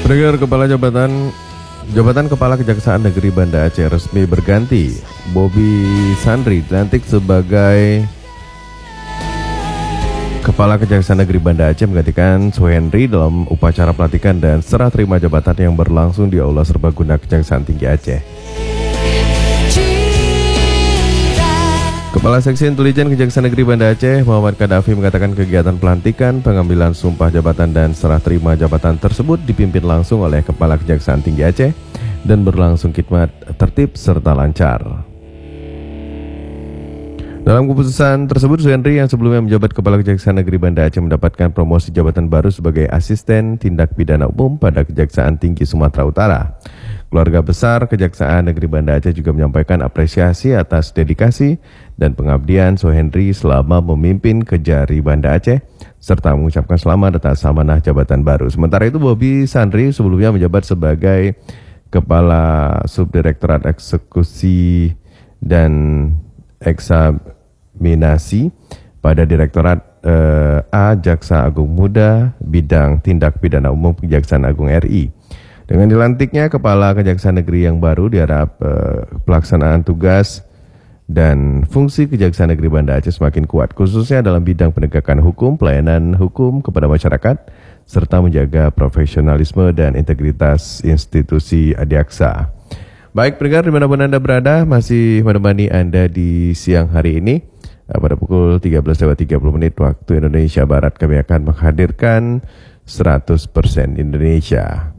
Pendengar, Jabatan Kepala Kejaksaan Negeri Banda Aceh resmi berganti. Bobi Sandri dilantik sebagai Kepala Kejaksaan Negeri Banda Aceh menggantikan Suhendri dalam upacara pelantikan dan serah terima jabatan yang berlangsung di Aula Serbaguna Kejaksaan Tinggi Aceh. Kepala Seksi Intelijen Kejaksaan Negeri Banda Aceh, Muhammad Kadafi, mengatakan kegiatan pelantikan, pengambilan sumpah jabatan dan serah terima jabatan tersebut dipimpin langsung oleh Kepala Kejaksaan Tinggi Aceh dan berlangsung khidmat tertib serta lancar. Dalam keputusan tersebut, Suhendri yang sebelumnya menjabat Kepala Kejaksaan Negeri Banda Aceh mendapatkan promosi jabatan baru sebagai Asisten Tindak Pidana Umum pada Kejaksaan Tinggi Sumatera Utara. Keluarga besar Kejaksaan Negeri Banda Aceh juga menyampaikan apresiasi atas dedikasi dan pengabdian Suhendri selama memimpin Kejari Banda Aceh, serta mengucapkan selamat atas amanah jabatan baru. Sementara itu, Bobi Sandri sebelumnya menjabat sebagai Kepala Subdirektorat Eksekusi dan Eksaminasi pada Direktorat A Jaksa Agung Muda Bidang Tindak Pidana Umum Kejaksaan Agung RI. Dengan dilantiknya Kepala Kejaksaan Negeri yang baru, diharap pelaksanaan tugas dan fungsi Kejaksaan Negeri Banda Aceh semakin kuat, khususnya dalam bidang penegakan hukum, pelayanan hukum kepada masyarakat, serta menjaga profesionalisme dan integritas institusi adiaksa. Baik pendengar, dimanapun Anda berada, masih menemani Anda di siang hari ini. Pada pukul 13.30 waktu Indonesia Barat, kami akan menghadirkan 100% Indonesia.